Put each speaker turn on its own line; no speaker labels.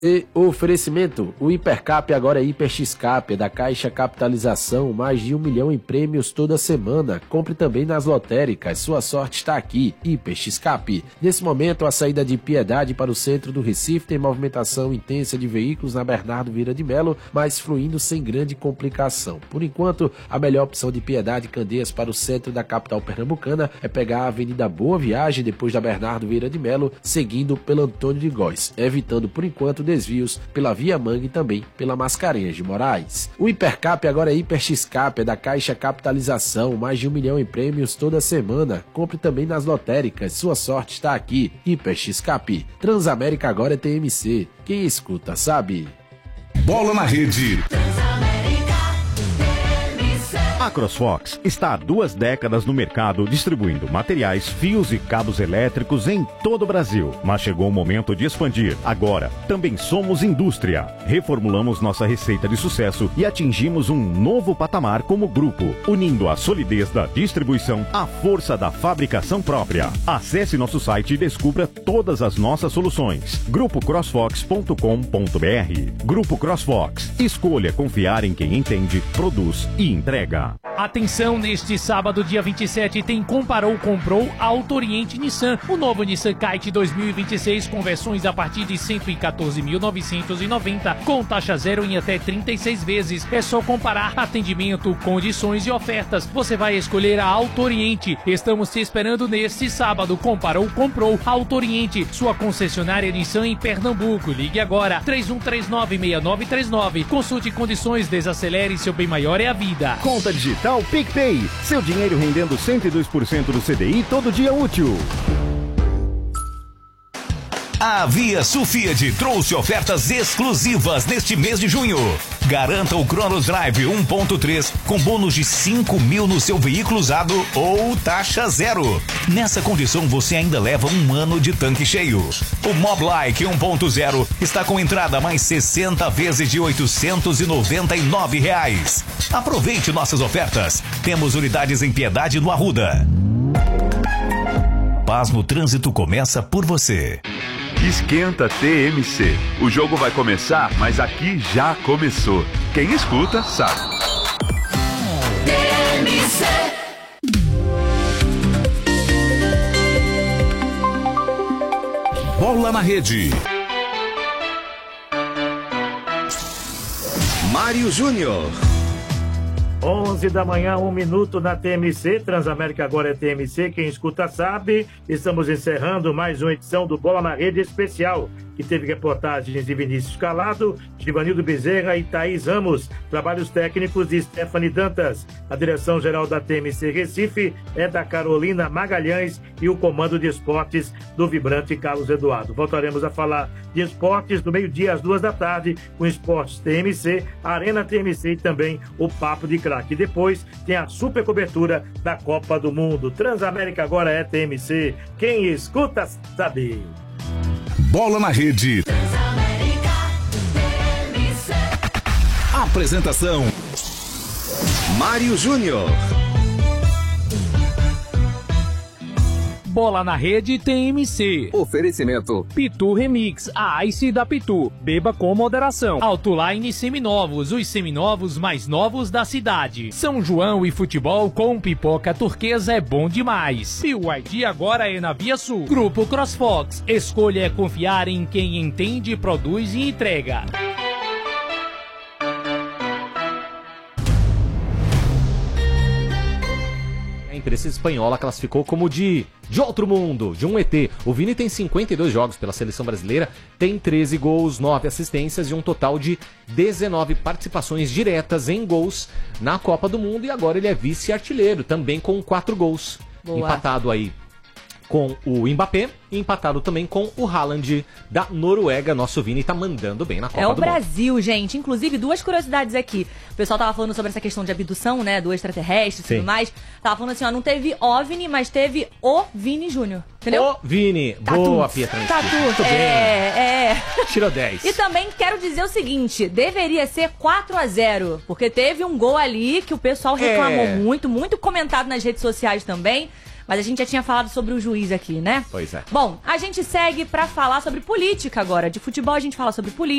E o oferecimento, o Hipercap agora é Hiper X-Cap, é da Caixa Capitalização, mais de 1 milhão em prêmios toda semana. Compre também nas lotéricas, sua sorte está aqui, Hiper X-Cap. Nesse momento, a saída de Piedade para o centro do Recife tem movimentação intensa de veículos na Bernardo Vieira de Melo, mas fluindo sem grande complicação. Por enquanto, a melhor opção de Piedade e Candeias para o centro da capital pernambucana é pegar a Avenida Boa Viagem, depois da Bernardo Vieira de Melo, seguindo pelo Antônio de Góes, evitando por enquanto desvios pela Via Mangue e também pela Mascarenhas de Moraes. O Hipercap agora é Hiper X-Cap, é da Caixa Capitalização, mais de 1 milhão em prêmios toda semana. Compre também nas lotéricas, sua sorte está aqui, Hiper X-Cap. Transamérica agora é TMC, quem escuta sabe.
Bola na Rede.
A CrossFox está há 2 décadas no mercado distribuindo materiais, fios e cabos elétricos em todo o Brasil. Mas chegou o momento de expandir. Agora, também somos indústria. Reformulamos nossa receita de sucesso e atingimos um novo patamar como grupo, unindo a solidez da distribuição à força da fabricação própria. Acesse nosso site e descubra todas as nossas soluções. grupocrossfox.com.br. Grupo CrossFox. Escolha confiar em quem entende, produz e entrega.
Atenção, neste sábado, dia 27, tem Comparou, Comprou Auto Oriente Nissan. O novo Nissan Kite 2026 com versões a partir de R$ 114.990, com taxa zero em até 36 vezes. É só comparar atendimento, condições e ofertas. Você vai escolher a Auto Oriente. Estamos te esperando neste sábado. Comparou, Comprou Auto Oriente, sua concessionária Nissan em Pernambuco. Ligue agora, 3139-6939. Consulte condições, desacelere, seu bem maior é a vida.
Conta digital PicPay. Seu dinheiro rendendo 102% do CDI todo dia útil.
A Via Sul Fiat trouxe ofertas exclusivas neste mês de junho. Garanta o Cronos Drive 1.3 com bônus de 5 mil no seu veículo usado ou taxa zero. Nessa condição você ainda leva 1 ano de tanque cheio. O Moblike 1.0 está com entrada mais 60 vezes de R$ 899. Aproveite nossas ofertas. Temos unidades em Piedade no Arruda. Paz no Trânsito começa por você.
Esquenta TMC. O jogo vai começar, mas aqui já começou. Quem escuta, sabe.
TMC. Bola na Rede. Mário Júnior.
11 da manhã, 1 minuto na TMC, Transamérica agora é TMC, quem escuta sabe. Estamos encerrando mais uma edição do Bola na Rede especial, que teve reportagens de Vinícius Calado, Givanildo Bezerra e Thaís Ramos, trabalhos técnicos de Stephanie Dantas. A direção-geral da TMC Recife é da Carolina Magalhães e o comando de esportes do vibrante Carlos Eduardo. Voltaremos a falar de esportes do meio-dia às 2 da tarde, com Esportes TMC, Arena TMC e também o Papo de Craque. Depois tem a super cobertura da Copa do Mundo. Transamérica agora é TMC. Quem escuta sabe.
Bola na Rede. Apresentação: Mário Júnior.
Bola na Rede TMC.
Oferecimento:
Pitu Remix, a Ice da Pitu. Beba com moderação. Autoline Seminovos, os seminovos mais novos da cidade. São João e futebol com pipoca turquesa é bom demais. E o ID agora é na Via Sul. Grupo CrossFox. Escolha é confiar em quem entende, produz e entrega.
A imprensa espanhola classificou como de outro mundo, de um ET. O Vini tem 52 jogos pela seleção brasileira, tem 13 gols, 9 assistências e um total de 19 participações diretas em gols na Copa do Mundo. E agora ele é vice-artilheiro, também com 4 gols. Boa. Empatado aí com o Mbappé e empatado também com o Haaland da Noruega. Nosso Vini tá mandando bem na Copa do Mundo.
É o Brasil, gente. Inclusive, 2 curiosidades aqui. O pessoal tava falando sobre essa questão de abdução, né, do extraterrestre e tudo mais. Tava falando assim, ó, não teve OVNI, mas teve o Vini Júnior. Entendeu?
O Vini. Boa, Pietra.
Tá tudo.
Muito bem. Tirou 10.
E também quero dizer o seguinte, deveria ser 4-0, porque teve um gol ali que o pessoal reclamou muito comentado nas redes sociais também. Mas a gente já tinha falado sobre o juiz aqui, né?
Pois é.
Bom, a gente segue pra falar sobre política agora. De futebol a gente fala sobre política.